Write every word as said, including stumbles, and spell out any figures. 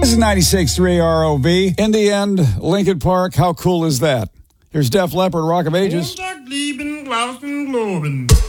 This is ninety-six point three R O V. In the end, Lincoln Park, how cool is that? Here's Def Leppard, Rock of Ages. Montag, Lieben, Glauben, Globen.